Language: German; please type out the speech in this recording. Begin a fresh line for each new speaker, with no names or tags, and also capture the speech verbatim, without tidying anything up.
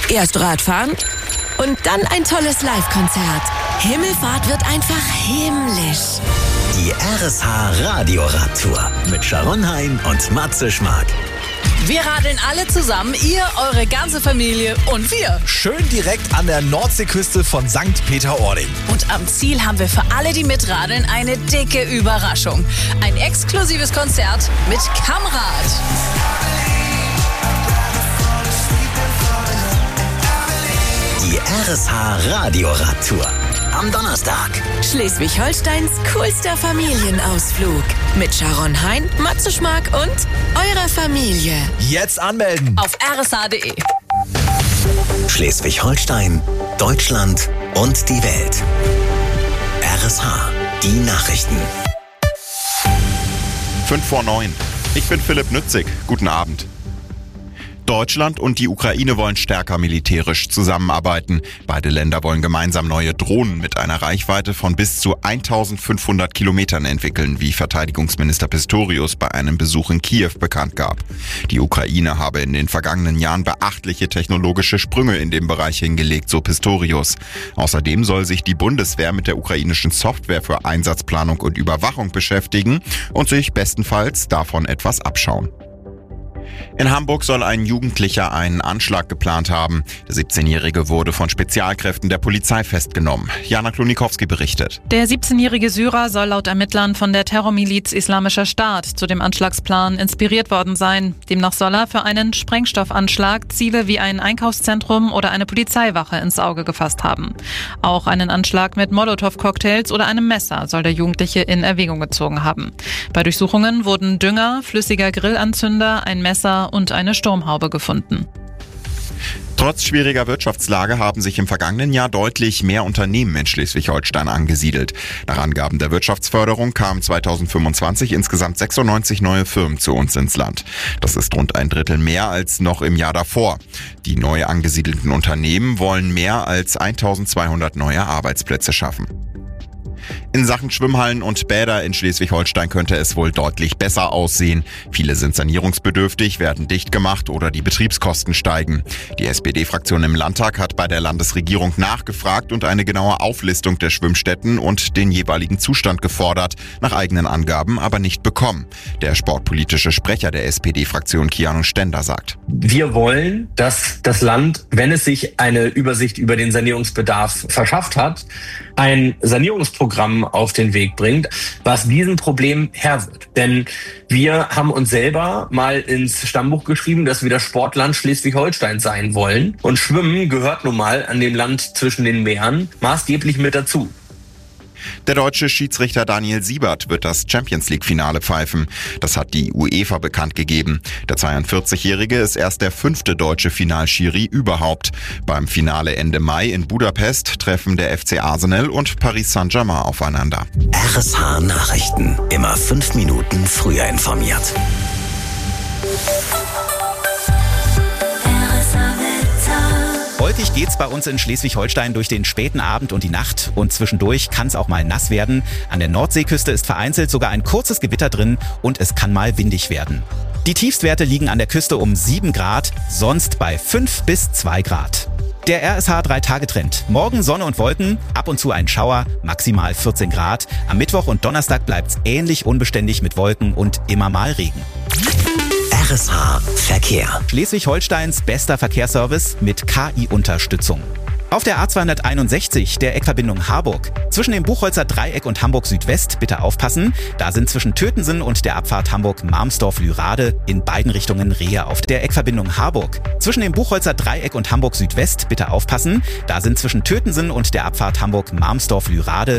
Erst Radfahren und dann ein tolles Live-Konzert. Himmelfahrt wird einfach himmlisch.
Die R S H Radioradtour mit Sharon Hein und Matze Schmark.
Wir radeln alle zusammen, ihr, eure ganze Familie und wir.
Schön direkt an der Nordseeküste von Sankt Peter-Ording.
Und am Ziel haben wir für alle, die mitradeln, eine dicke Überraschung. Ein exklusives Konzert mit Kammrad.
Die R S H Radioradtour. Am Donnerstag.
Schleswig-Holsteins coolster Familienausflug. Mit Sharon Hein, Matze Schmark und eurer Familie.
Jetzt anmelden.
Auf r s h punkt d e.
Schleswig-Holstein, Deutschland und die Welt. R S H, die Nachrichten.
Fünf vor neun. Ich bin Philipp Nützig. Guten Abend. Deutschland und die Ukraine wollen stärker militärisch zusammenarbeiten. Beide Länder wollen gemeinsam neue Drohnen mit einer Reichweite von bis zu eintausendfünfhundert Kilometern entwickeln, wie Verteidigungsminister Pistorius bei einem Besuch in Kiew bekannt gab. Die Ukraine habe in den vergangenen Jahren beachtliche technologische Sprünge in dem Bereich hingelegt, so Pistorius. Außerdem soll sich die Bundeswehr mit der ukrainischen Software für Einsatzplanung und Überwachung beschäftigen und sich bestenfalls davon etwas abschauen. In Hamburg soll ein Jugendlicher einen Anschlag geplant haben. Der siebzehnjährige wurde von Spezialkräften der Polizei festgenommen. Jana Klonikowski berichtet.
Der siebzehnjährige Syrer soll laut Ermittlern von der Terrormiliz Islamischer Staat zu dem Anschlagsplan inspiriert worden sein. Demnach soll er für einen Sprengstoffanschlag Ziele wie ein Einkaufszentrum oder eine Polizeiwache ins Auge gefasst haben. Auch einen Anschlag mit Molotow-Cocktails oder einem Messer soll der Jugendliche in Erwägung gezogen haben. Bei Durchsuchungen wurden Dünger, flüssiger Grillanzünder, ein Messer und eine Sturmhaube gefunden.
Trotz schwieriger Wirtschaftslage haben sich im vergangenen Jahr deutlich mehr Unternehmen in Schleswig-Holstein angesiedelt. Nach Angaben der Wirtschaftsförderung kamen zweitausendfünfundzwanzig insgesamt sechsundneunzig neue Firmen zu uns ins Land. Das ist rund ein Drittel mehr als noch im Jahr davor. Die neu angesiedelten Unternehmen wollen mehr als eintausendzweihundert neue Arbeitsplätze schaffen. In Sachen Schwimmhallen und Bäder in Schleswig-Holstein könnte es wohl deutlich besser aussehen. Viele sind sanierungsbedürftig, werden dicht gemacht oder die Betriebskosten steigen. Die S P D-Fraktion im Landtag hat bei der Landesregierung nachgefragt und eine genaue Auflistung der Schwimmstätten und den jeweiligen Zustand gefordert, nach eigenen Angaben aber nicht bekommen. Der sportpolitische Sprecher der S P D-Fraktion Kiano Stender sagt:
Wir wollen, dass das Land, wenn es sich eine Übersicht über den Sanierungsbedarf verschafft hat, ein Sanierungsprogramm auf den Weg bringt, was diesem Problem Herr wird. Denn wir haben uns selber mal ins Stammbuch geschrieben, dass wir das Sportland Schleswig-Holstein sein wollen. Und Schwimmen gehört nun mal an dem Land zwischen den Meeren maßgeblich mit dazu.
Der deutsche Schiedsrichter Daniel Siebert wird das Champions-League-Finale pfeifen. Das hat die UEFA bekannt gegeben. Der zweiundvierzigjährige ist erst der fünfte deutsche Finalschiri überhaupt. Beim Finale Ende Mai in Budapest treffen der F C Arsenal und Paris Saint-Germain aufeinander.
R S H Nachrichten. Immer fünf Minuten früher informiert.
Wolkig geht's bei uns in Schleswig-Holstein durch den späten Abend und die Nacht und zwischendurch kann es auch mal nass werden. An der Nordseeküste ist vereinzelt sogar ein kurzes Gewitter drin und es kann mal windig werden. Die Tiefstwerte liegen an der Küste um sieben Grad, sonst bei fünf bis zwei Grad. Der R S H drei Tage Trend. Morgen Sonne und Wolken, ab und zu ein Schauer, maximal vierzehn Grad. Am Mittwoch und Donnerstag bleibt's ähnlich unbeständig mit Wolken und immer mal Regen.
R S H Verkehr.
Schleswig-Holsteins bester Verkehrsservice mit K I-Unterstützung. Auf der A zweihunderteinundsechzig, der Eckverbindung Harburg. Zwischen dem Buchholzer Dreieck und Hamburg Südwest bitte aufpassen. Da sind zwischen Tötensen und der Abfahrt Hamburg-Marmsdorf-Lürade in beiden Richtungen Rehe auf der Eckverbindung Harburg. Zwischen dem Buchholzer Dreieck und Hamburg Südwest bitte aufpassen. Da sind zwischen Tötensen und der Abfahrt Hamburg-Marmsdorf-Lürade